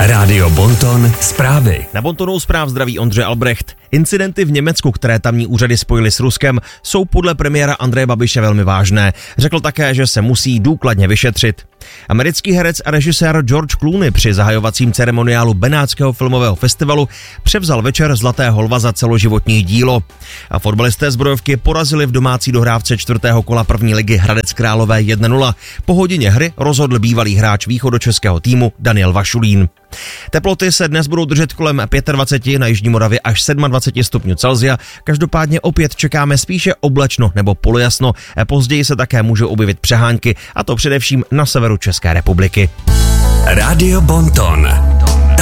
Rádio Bonton zprávy. Na Bontonu zpráv zdraví Ondřej Albrecht. Incidenty v Německu, které tamní úřady spojily s Ruskem, jsou podle premiéra Andreje Babiše velmi vážné. Řekl také, že se musí důkladně vyšetřit. Americký herec a režisér George Clooney při zahajovacím ceremoniálu Benátského filmového festivalu převzal večer Zlatého lva za celoživotní dílo. A fotbalisté zbrojovky porazili v domácí dohrávce 4. kola první ligy Hradec Králové 1-0. Po hodině hry rozhodl bývalý hráč východočeského týmu Daniel Vašulín. Teploty se dnes budou držet kolem 25, na jižní Moravě až 27 stupňů Celsia. Každopádně opět čekáme spíše oblačno nebo polojasno. Později se také můžou objevit přehánky, a to především na severu České republiky. Rádio Bonton.